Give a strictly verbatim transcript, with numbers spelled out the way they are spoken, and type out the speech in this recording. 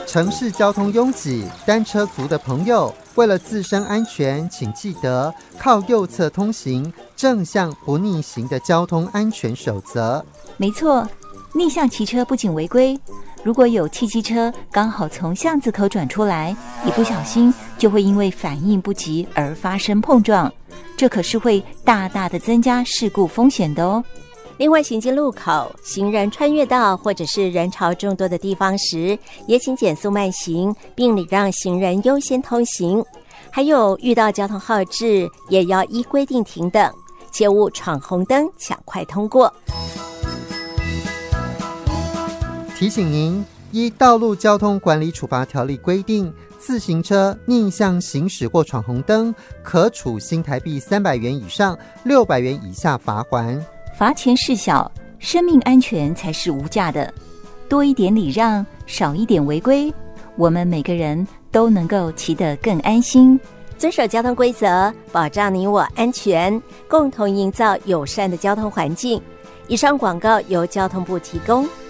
城市交通拥挤，单车族的朋友为了自身安全，请记得靠右侧通行，正向不逆行的交通安全守则。 没错，逆向骑车不仅违规，如果有汽机车刚好从巷子口转出来，一不小心就会因为反应不及而发生碰撞，这可是会大大的增加事故风险的哦。 另外，行经路口、行人穿越道或者是人潮众多的地方时，也请减速慢行，并礼让行人优先通行。还有遇到交通号志，也要依规定停等，切勿闯红灯抢快通过。 提醒您，依《道路交通管理处罚条例》规定，自行车逆向行驶或闯红灯，可处新台币三百元以上六百元以下罚锾。 罚钱事小，生命安全才是无价的。多一点礼让，少一点违规，我们每个人都能够骑得更安心。 遵守交通规则，保障你我安全，共同营造友善的交通环境。以上广告由交通部提供。